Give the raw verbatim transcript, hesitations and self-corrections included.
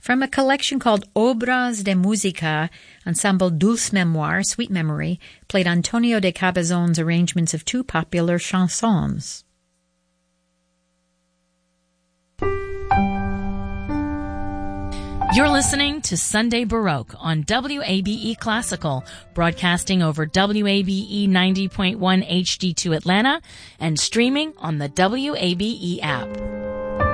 From a collection called Obras de Música, Ensemble Dulce Mémoire, Sweet Memory, played Antonio de Cabezon's arrangements of two popular chansons. You're listening to Sunday Baroque on W A B E Classical, broadcasting over W A B E ninety point one H D two Atlanta and streaming on the W A B E app.